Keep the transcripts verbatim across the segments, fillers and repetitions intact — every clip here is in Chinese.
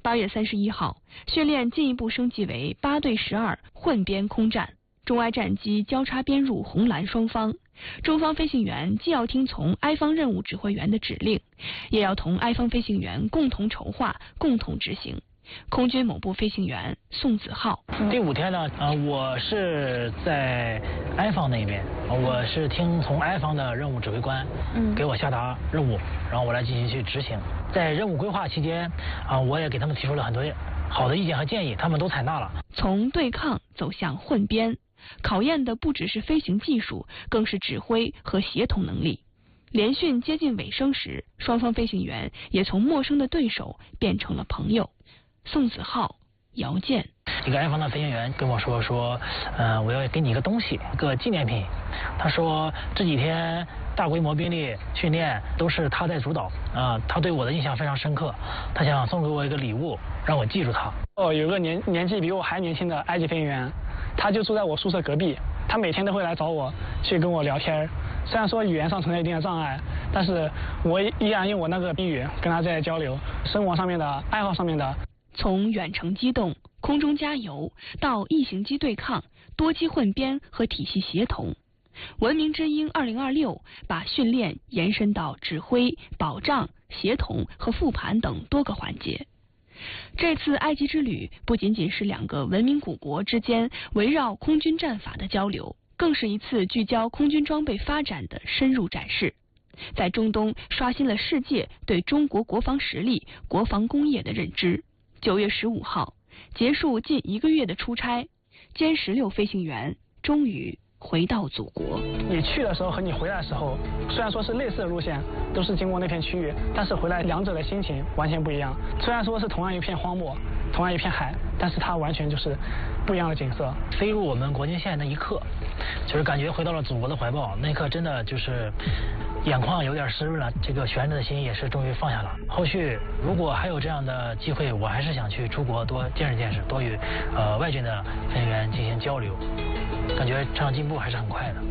八月三十一号，训练进一步升级为八对十二混编空战，中埃战机交叉编入红蓝双方。中方飞行员既要听从埃方任务指挥员的指令，也要同埃方飞行员共同筹划、共同执行。空军某部飞行员宋子浩。 第五天呢，呃，我是在埃方那边，我是听从埃方的任务指挥官，嗯，给我下达任务，然后我来进行去执行。在任务规划期间，啊、呃，我也给他们提出了很多好的意见和建议，他们都采纳了。 从对抗走向混编，考验的不只是飞行技术，更是指挥和协同能力。联训接近尾声时，双方飞行员也从陌生的对手变成了朋友。宋子浩、姚健。 一个埃方的飞行员跟我说说，呃，我要给你一个东西，一个纪念品。他说这几天大规模兵力训练都是他在主导，啊、呃，他对我的印象非常深刻，他想送给我一个礼物，让我记住他。 哦，有个年年纪比我还年轻的埃及飞行员，他就住在我宿舍隔壁，他每天都会来找我去跟我聊天。虽然说语言上存在一定的障碍，但是我依然用我那个英语跟他在交流，生活上面的、爱好上面的。 从远程机动、空中加油到异形机对抗、多机混编和体系协同，文明之鹰二零二六把训练延伸到指挥、保障、协同和复盘等多个环节。这次埃及之旅不仅仅是两个文明古国之间围绕空军战法的交流，更是一次聚焦空军装备发展的深入展示，在中东刷新了世界对中国国防实力、国防工业的认知。九月十五号，结束近一个月的出差，歼十六飞行员终于回到祖国。 你去的时候和你回来的时候，虽然说是类似的路线，都是经过那片区域，但是回来两者的心情完全不一样。虽然说是同样一片荒漠，同样一片海，但是它完全就是不一样的景色。 飞入我们国境线那一刻，就是感觉回到了祖国的怀抱，那一刻真的就是眼眶有点湿润了，这个悬着的心也是终于放下了。后续如果还有这样的机会，我还是想去出国多见识见识，多与呃外军的飞行员进行交流，感觉这样进步还是很快的。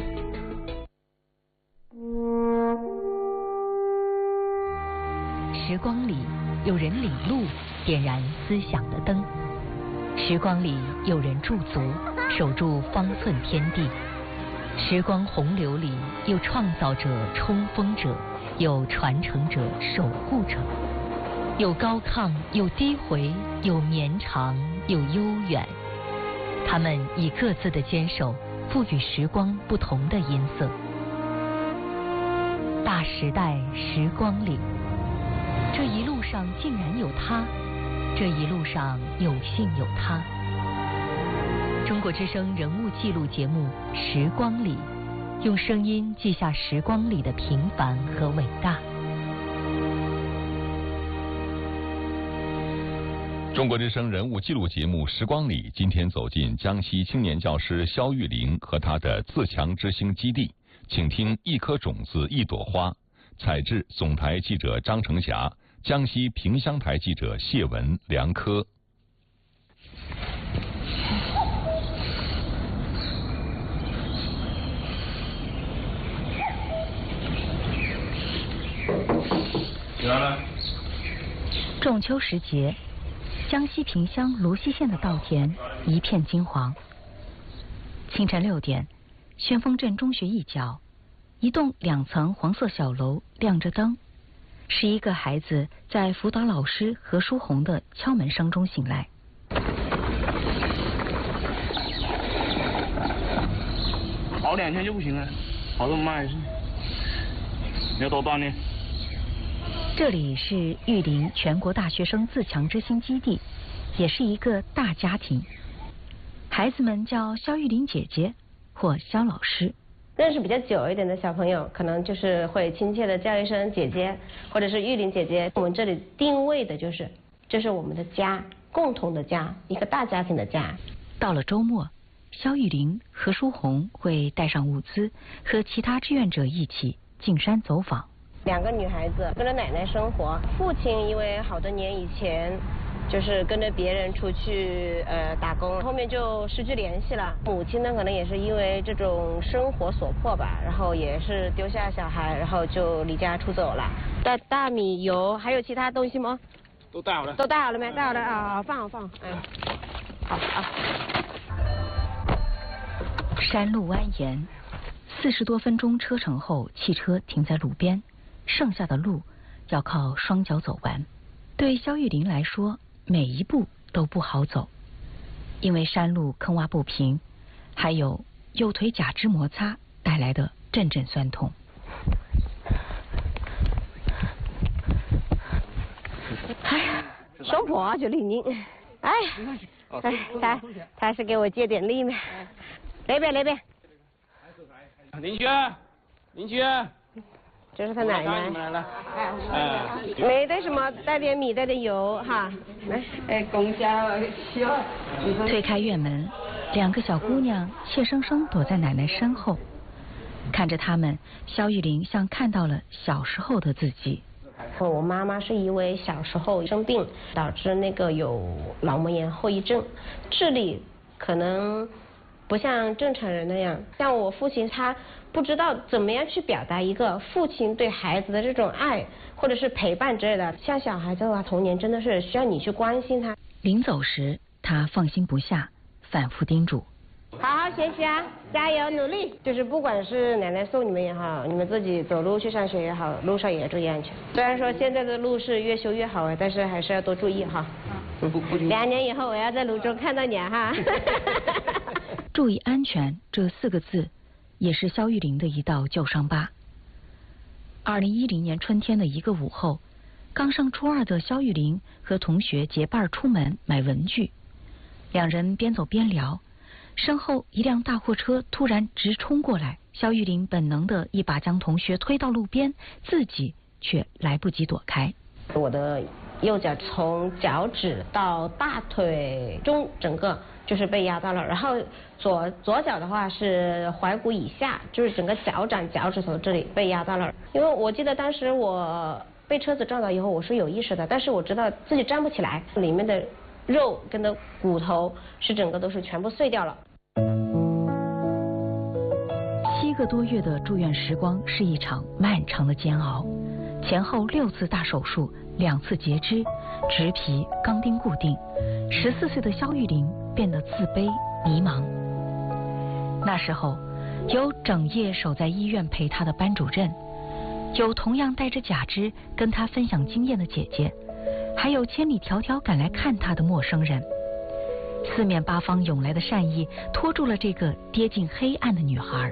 时光里有人领路，点燃思想的灯；时光里有人驻足，守住方寸天地。时光洪流里有创造者、冲锋者，有传承者、守护者，有高亢，有低回，有绵长，有悠远。他们以各自的坚守，赋予时光不同的音色。大时代时光里，这一路上竟然有他，这一路上有幸有他。中国之声人物记录节目《时光里》，用声音记下时光里的平凡和伟大。 中国之声人物记录节目《时光里》今天走进江西青年教师肖玉玲和他的自强之星基地，请听一颗种子一朵花。采制总台记者张成霞，江西萍乡台记者谢文、梁科。 仲秋时节，江西萍乡芦溪县的稻田一片金黄。清晨六点，宣丰镇中学一角，一栋两层黄色小楼亮着灯，是一个孩子在辅导老师何书红的敲门声中醒来。 熬两天就不行了，熬这么慢是？你要多锻炼。 这里是玉林全国大学生自强之星基地，也是一个大家庭。孩子们叫肖玉林姐姐或肖老师。 认识比较久一点的小朋友，可能就是会亲切的叫一声姐姐，或者是玉林姐姐。我们这里定位的就是，这是我们的家，共同的家，一个大家庭的家。 到了周末，肖玉林、何书红会带上物资，和其他志愿者一起进山走访。 两个女孩子跟着奶奶生活，父亲因为好多年以前就是跟着别人出去呃打工，后面就失去联系了。母亲呢，可能也是因为这种生活所迫吧，然后也是丢下小孩，然后就离家出走了。带大米、油，还有其他东西吗？ 都带好了。 都带好了没？带好了啊，放好放好。哎，好啊。 山路蜿蜒，四十多分钟车程后，汽车停在路边，剩下的路要靠双脚走完。对肖玉玲来说，每一步都不好走，因为山路坑洼不平，还有右腿假肢摩擦带来的阵阵酸痛。 哎呀，胸脯就灵硬，哎，哎，他他是给我借点力嘛。那边那边。 邻居，邻居。 这是他奶奶。 你们来了。 哎，没得什么，带点米，带点油哈。来，哎，公交需要。 推开院门，两个小姑娘怯生生躲在奶奶身后，看着他们，肖玉玲像看到了小时候的自己。 我妈妈是因为小时候生病，导致那个有脑膜炎后遗症，智力可能不像正常人那样。像我父亲，他不知道怎么样去表达一个父亲对孩子的这种爱，或者是陪伴之类的。像小孩子的话，童年真的是需要你去关心他。 临走时，他放心不下，反复叮嘱。 好好学习啊，加油努力！就是不管是奶奶送你们也好，你们自己走路去上学也好，路上也要注意安全。虽然说现在的路是越修越好，但是还是要多注意哈。嗯，两年以后我要在泸州看到你哈。 注意安全这四个字，也是肖玉玲的一道旧伤疤。二零一零年春天的一个午后，刚上初二的肖玉玲和同学结伴出门买文具，两人边走边聊。身后一辆大货车突然直冲过来，肖玉玲本能的一把将同学推到路边，自己却来不及躲开。 我的右脚从脚趾到大腿中整个就是被压到了，然后左左脚的话是踝骨以下，就是整个脚掌脚趾头这里被压到了。因为我记得当时我被车子撞到以后我是有意识的，但是我知道自己站不起来，里面的肉跟的骨头是整个都是全部碎掉了。 七个多月的住院时光是一场漫长的煎熬，前后六次大手术，两次截肢，植皮、钢钉固定。十四岁的肖玉玲变得自卑迷茫。那时候，有整夜守在医院陪她的班主任，有同样带着假肢跟她分享经验的姐姐，还有千里迢迢赶来看她的陌生人。四面八方涌来的善意拖住了这个跌进黑暗的女孩。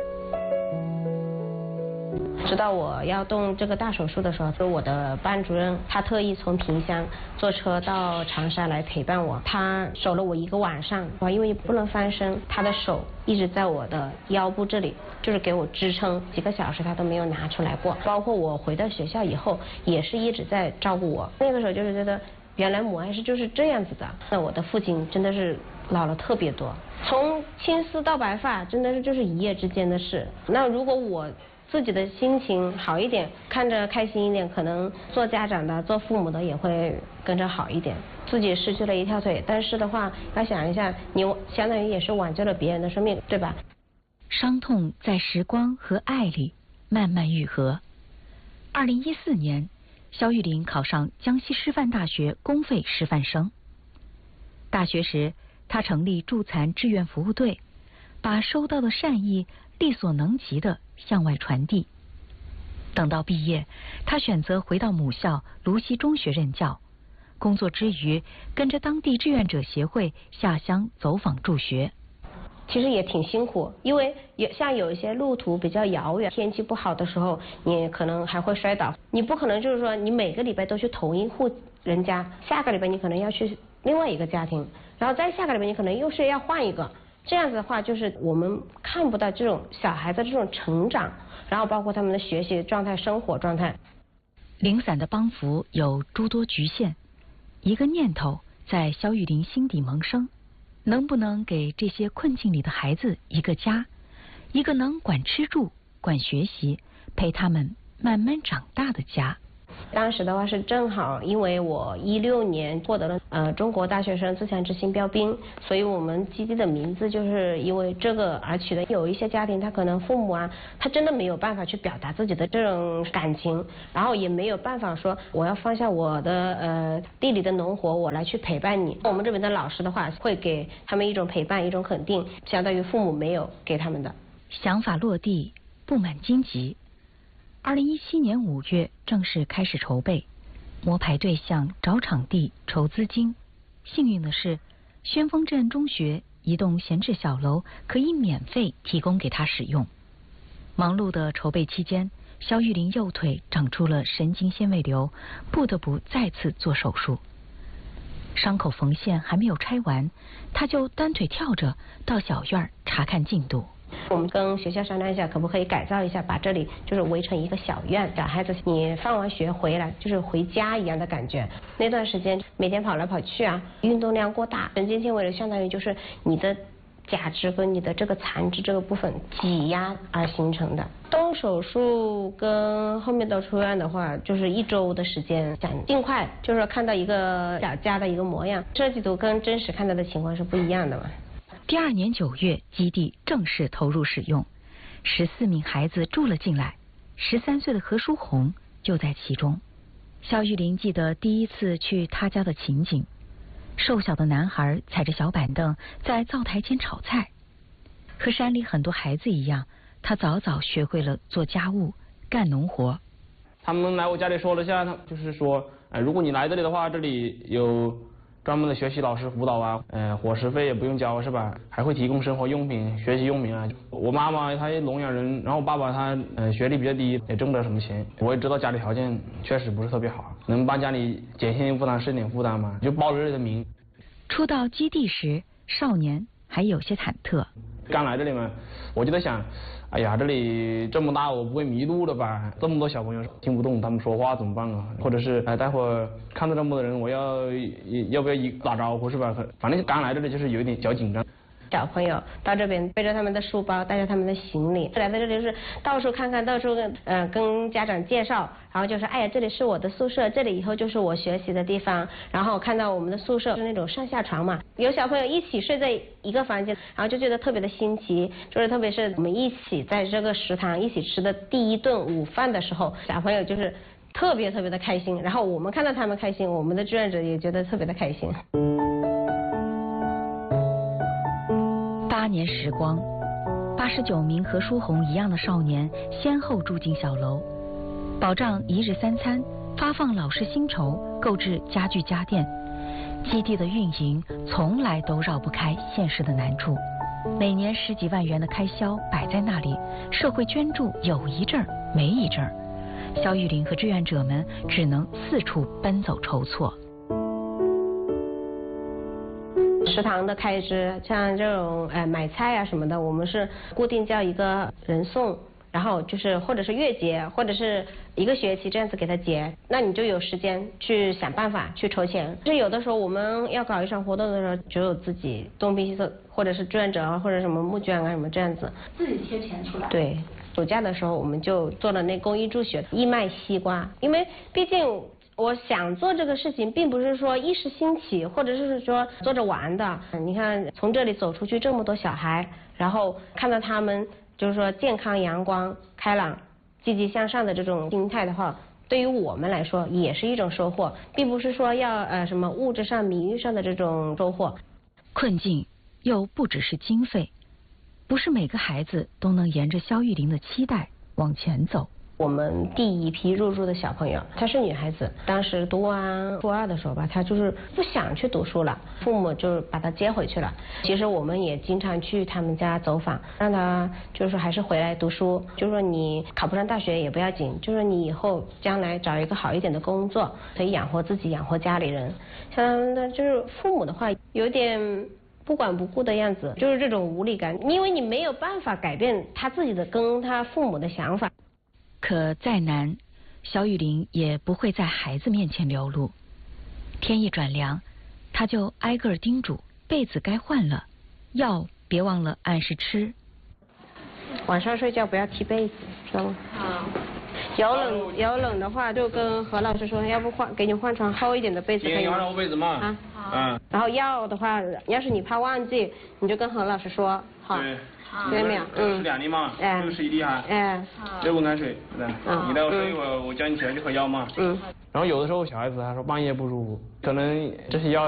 知道我要动这个大手术的时候，就我的班主任他特意从萍乡坐车到长沙来陪伴我，他守了我一个晚上，因为不能翻身，他的手一直在我的腰部这里，就是给我支撑，几个小时他都没有拿出来过。包括我回到学校以后，也是一直在照顾我。那个时候就是觉得原来母爱是就是这样子的。那我的父亲真的是老了特别多，从青丝到白发真的是就是一夜之间的事。那如果我自己的心情好一点，看着开心一点，可能做家长的做父母的也会跟着好一点。自己失去了一条腿，但是的话要想一下，你相当于也是挽救了别人的生命，对吧？ 伤痛在时光和爱里慢慢愈合。二零一四年，肖玉玲考上江西师范大学公费师范生。大学时，她成立助残志愿服务队，把收到的善意力所能及的向外传递。等到毕业，她选择回到母校泸溪中学任教，工作之余跟着当地志愿者协会下乡走访助学。 其实也挺辛苦，因为有像有一些路途比较遥远，天气不好的时候，你可能还会摔倒。你不可能就是说你每个礼拜都去同一户人家，下个礼拜你可能要去另外一个家庭，然后再下个礼拜你可能又是要换一个。这样子的话，就是我们看不到这种小孩子这种成长，然后包括他们的学习状态、生活状态。 零散的帮扶有诸多局限，一个念头在肖玉玲心底萌生。能不能给这些困境里的孩子一个家，一个能管吃住、管学习、陪他们慢慢长大的家？ 当时的话是正好，因为我一六年获得了呃中国大学生自强之星标兵，所以我们基地的名字就是因为这个而取的。有一些家庭他可能父母啊，他真的没有办法去表达自己的这种感情，然后也没有办法说我要放下我的呃地里的农活，我来去陪伴你。我们这边的老师的话会给他们一种陪伴，一种肯定，相当于父母没有给他们的。 想法落地，布满荆棘。二零一七年五月正式开始筹备，摸排对象、找场地、筹资金。幸运的是，宣峰镇中学一栋闲置小楼可以免费提供给他使用。忙碌的筹备期间，肖玉玲右腿长出了神经纤维瘤，不得不再次做手术。伤口缝线还没有拆完，他就单腿跳着到小院查看进度。 我们跟学校商量一下，可不可以改造一下，把这里就是围成一个小院，小孩子你放完学回来就是回家一样的感觉。那段时间每天跑来跑去啊，运动量过大，神经纤维瘤相当于就是你的假肢跟你的这个残肢这个部分挤压而形成的。动手术跟后面到出院的话，就是一周的时间，想尽快就是看到一个小家的一个模样。设计图跟真实看到的情况是不一样的嘛。 第二年九月，基地正式投入使用，十四名孩子住了进来，十三岁的何书红就在其中。肖玉玲记得第一次去他家的情景，瘦小的男孩踩着小板凳在灶台前炒菜。和山里很多孩子一样，他早早学会了做家务、干农活。 他们来我家里说了下，他就是说，呃，如果你来这里的话，这里有专门的学习老师辅导啊，呃，伙食费也不用交是吧？还会提供生活用品、学习用品啊。我妈妈她聋哑人，然后我爸爸他呃学历比较低，也挣不了什么钱。我也知道家里条件确实不是特别好，能帮家里减轻负担是点负担嘛，就报这里的名。 初到基地时，少年还有些忐忑。 刚来这里嘛，我就在想，哎呀，这里这么大，我不会迷路了吧？这么多小朋友听不懂他们说话怎么办啊？或者是哎，待会儿看到这么多人，我要要不要一打招呼是吧？反正刚来这里就是有一点小紧张。 小朋友到这边背着他们的书包，带着他们的行李，来到这里就是到处看看，到处跟嗯、呃、跟家长介绍，然后就说哎呀，这里是我的宿舍，这里以后就是我学习的地方。然后看到我们的宿舍是那种上下床嘛，有小朋友一起睡在一个房间，然后就觉得特别的新奇。就是特别是我们一起在这个食堂一起吃的第一顿午饭的时候，小朋友就是特别特别的开心。然后我们看到他们开心，我们的志愿者也觉得特别的开心。 八年时光，八十九名和舒红一样的少年先后住进小楼，保障一日三餐，发放老师薪酬，购置家具家电。基地的运营从来都绕不开现实的难处，每年十几万元的开销摆在那里，社会捐助有一阵儿没一阵儿，肖玉玲和志愿者们只能四处奔走筹措。 食堂的开支，像这种呃买菜啊什么的，我们是固定叫一个人送，然后就是或者是月结，或者是一个学期这样子给他结，那你就有时间去想办法去筹钱。就是有的时候我们要搞一场活动的时候，只有自己东拼西凑，或者是志愿者啊，或者什么募捐啊什么这样子， 自己贴钱出来。 对，暑假的时候我们就做了那公益助学，义卖西瓜，因为毕竟我想做这个事情，并不是说一时兴起，或者是说做着玩的。你看，从这里走出去这么多小孩，然后看到他们就是说健康、阳光、开朗、积极向上的这种心态的话，对于我们来说也是一种收获，并不是说要呃什么物质上、名誉上的这种收获。 困境又不只是经费，不是每个孩子都能沿着肖玉玲的期待往前走。 我们第一批入住的小朋友，她是女孩子，当时读完初二的时候吧，她就是不想去读书了，父母就把她接回去了。其实我们也经常去他们家走访，让她就是说还是回来读书，就是说你考不上大学也不要紧，就是说你以后将来找一个好一点的工作，可以养活自己，养活家里人。像他们的就是父母的话，有点不管不顾的样子，就是这种无力感，因为你没有办法改变他自己的跟他父母的想法。 可再难，肖玉玲也不会在孩子面前流露。天一转凉，她就挨个叮嘱被子该换了，药别忘了按时吃。 晚上睡觉不要踢被子，知道吗？ 啊。 有冷有冷的话，就跟何老师说，要不换给你换床厚一点的被子可以吗？ 换厚被子嘛。啊。嗯。 然后药的话，要是你怕忘记，你就跟何老师说，好。 对。 对没有？嗯。 吃两粒嘛。 哎。 这个是一粒哈。 哎。 热温开水，对吧？嗯。你待会睡一会儿，我叫你起来就喝药嘛。 嗯。 然后有的时候小孩子他说半夜不舒服，可能这些药